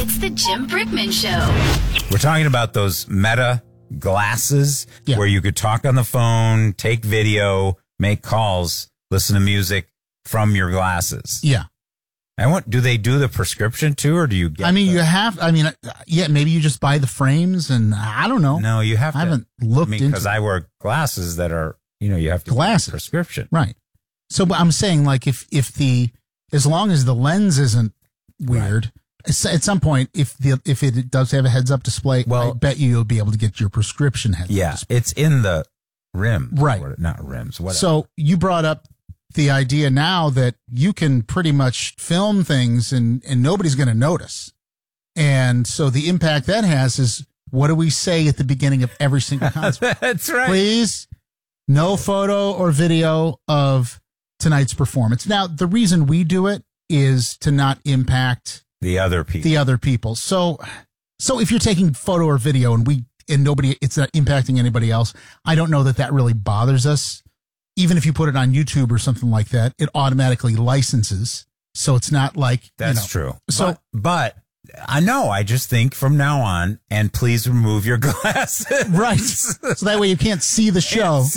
It's the Jim Brickman Show. We're talking about those Meta glasses where you could talk on the phone, take video, make calls, listen to music from your glasses. Yeah. Do they do the prescription too, or do you get maybe you just buy the frames, and I don't know. No, you have to. I haven't looked into it. Because I wear glasses that are, you have to glasses. Prescription. Right. So I'm saying, like, as long as the lens isn't weird, at some point, if it does have a heads-up display, I bet you'll be able to get your prescription heads-up display. It's in the rim. Right. Not rims. Whatever. So you brought up the idea now that you can pretty much film things and nobody's going to notice. And so the impact that has is, what do we say at the beginning of every single concert? That's right. Please, no photo or video of tonight's performance. Now, the reason we do it is to not impact the other people. So if you're taking photo or video and it's not impacting anybody else, I don't know that really bothers us. Even if you put it on YouTube or something like that, it automatically licenses. So it's not like that's true. So, but I know. I just think from now on, and please remove your glasses. Right. So that way you can't see the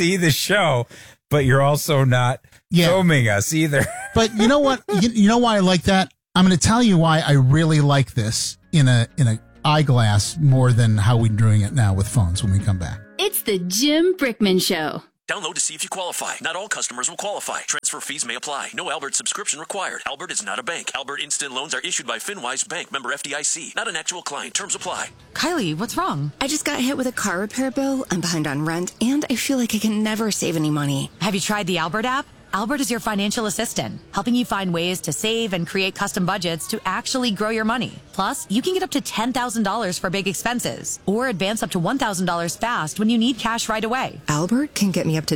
show. But you're also not filming us either. But you know what? You know why I like that? I'm going to tell you why I really like this in a eyeglass more than how we're doing it now with phones when we come back. It's the Jim Brickman Show. Download to see if you qualify. Not all customers will qualify. Transfer fees may apply. No Albert subscription required. Albert is not a bank. Albert Instant Loans are issued by FinWise Bank, member FDIC. Not an actual client. Terms apply. Kylie, what's wrong? I just got hit with a car repair bill. I'm behind on rent, and I feel like I can never save any money. Have you tried the Albert app? Albert is your financial assistant, helping you find ways to save and create custom budgets to actually grow your money. Plus, you can get up to $10,000 for big expenses or advance up to $1,000 fast when you need cash right away. Albert can get me up to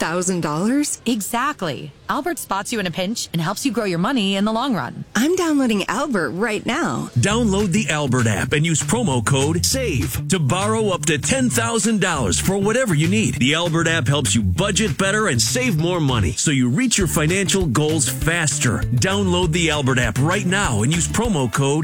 $10,000? Exactly. Albert spots you in a pinch and helps you grow your money in the long run. I'm downloading Albert right now. Download the Albert app and use promo code SAVE to borrow up to $10,000 for whatever you need. The Albert app helps you budget better and save more money so you reach your financial goals faster. Download the Albert app right now and use promo code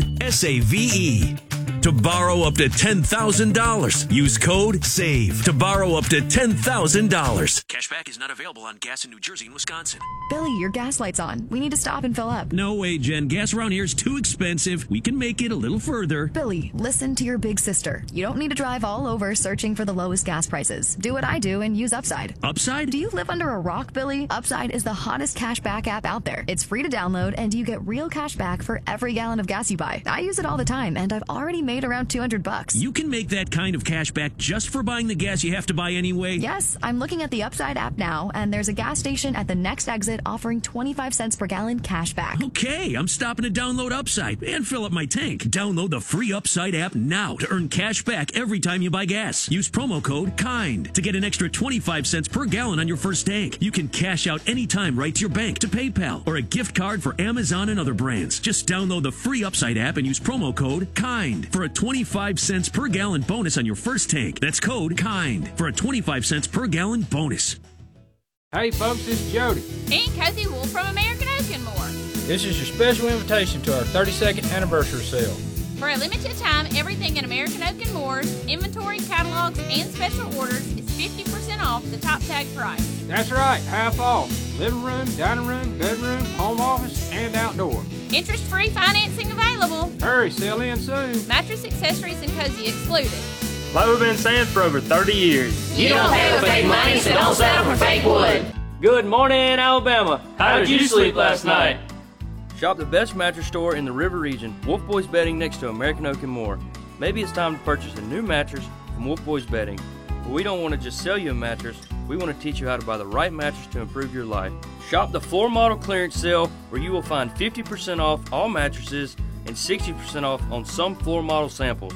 SAVE to borrow up to $10,000. Use code SAVE to borrow up to $10,000. Cashback is not available on gas in New Jersey and Wisconsin. Billy, your gas light's on. We need to stop and fill up. No way, Jen. Gas around here is too expensive. We can make it a little further. Billy, listen to your big sister. You don't need to drive all over searching for the lowest gas prices. Do what I do and use Upside. Upside? Do you live under a rock, Billy? Upside is the hottest cashback app out there. It's free to download, and you get real cash back for every gallon of gas you buy. I use it all the time, and I've already made around $200. You can make that kind of cash back just for buying the gas you have to buy anyway? Yes, I'm looking at the Upside app now, and there's a gas station at the next exit offering 25 cents per gallon cash back. Okay, I'm stopping to download Upside and fill up my tank. Download the free Upside app now to earn cash back every time you buy gas. Use promo code KIND to get an extra 25 cents per gallon on your first tank. You can cash out anytime right to your bank, to PayPal, or a gift card for Amazon and other brands. Just download the free Upside app and use promo code KIND for a 25 cents per gallon bonus on your first tank. That's code KIND for a 25 cents per gallon bonus. Hey folks, this is Jody. And Cozy Wolf from American Oak and More. This is your special invitation to our 32nd anniversary sale. For a limited time, everything in American Oak and Moore's inventory, catalogs, and special orders is 50% off the top tag price. That's right, half off. Living room, dining room, bedroom, home office, and outdoor. Interest-free financing available. Hurry, sell in soon. Mattress, accessories, and cozy excluded. Like we've been saying for over 30 years. You don't pay with fake money, so don't settle for fake wood. Good morning, Alabama. How did you sleep last night? Shop the best mattress store in the River region, Wolf Boys Bedding, next to American Oak and More. Maybe it's time to purchase a new mattress from Wolf Boys Bedding. But we don't want to just sell you a mattress. We want to teach you how to buy the right mattress to improve your life. Shop the floor model clearance sale, where you will find 50% off all mattresses and 60% off on some floor model samples.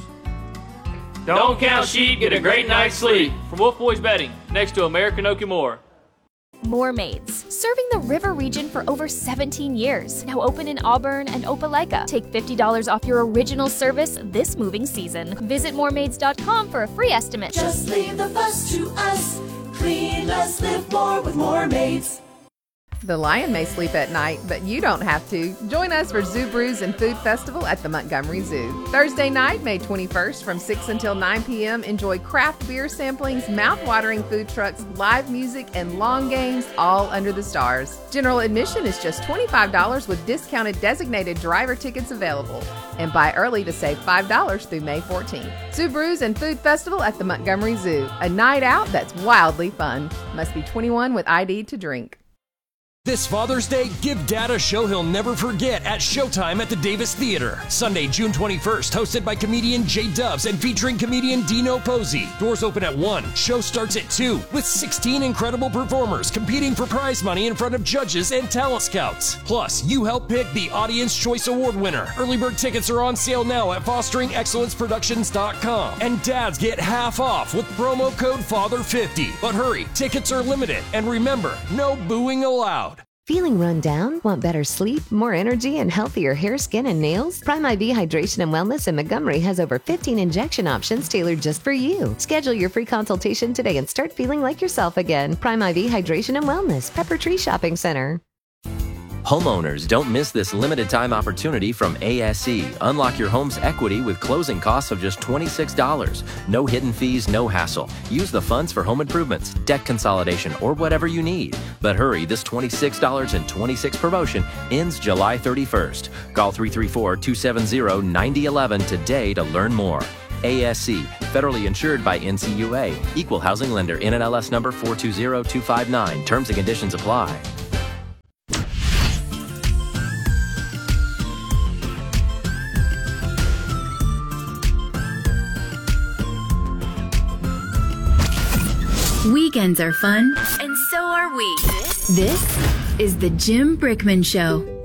Don't count sheep, get a great night's sleep. From Wolf Boys Bedding, next to American Oak and More. More Maids, serving the River region for over 17 years. Now open in Auburn and Opelika. Take $50 off your original service this moving season. Visit moremaids.com for a free estimate. Just leave the fuss to us. Clean less, live more with More Maids. The lion may sleep at night, but you don't have to. Join us for Zoo Brews and Food Festival at the Montgomery Zoo. Thursday night, May 21st from 6 until 9 p.m. Enjoy craft beer samplings, mouth-watering food trucks, live music, and long games, all under the stars. General admission is just $25 with discounted designated driver tickets available. And buy early to save $5 through May 14th. Zoo Brews and Food Festival at the Montgomery Zoo. A night out that's wildly fun. Must be 21 with ID to drink. This Father's Day, give Dad a show he'll never forget at Showtime at the Davis Theater. Sunday, June 21st, hosted by comedian Jay Dubs and featuring comedian Dino Posey. Doors open at 1. Show starts at 2, with 16 incredible performers competing for prize money in front of judges and talent scouts. Plus, you help pick the Audience Choice Award winner. Early bird tickets are on sale now at FosteringExcellenceProductions.com. And dads get half off with promo code FATHER50. But hurry, tickets are limited. And remember, no booing allowed. Feeling run down? Want better sleep, more energy, and healthier hair, skin, and nails? Prime IV Hydration and Wellness in Montgomery has over 15 injection options tailored just for you. Schedule your free consultation today and start feeling like yourself again. Prime IV Hydration and Wellness, Pepper Tree Shopping Center. Homeowners, don't miss this limited time opportunity from ASE. Unlock your home's equity with closing costs of just $26. No hidden fees, no hassle. Use the funds for home improvements, debt consolidation, or whatever you need. But hurry, this $26.26 promotion ends July 31st. Call 334-270-9011 today to learn more. ASC, federally insured by NCUA. Equal housing lender, NMLS number 420259. Terms and conditions apply. Weekends are fun, and so are we. This is the Jim Brickman Show.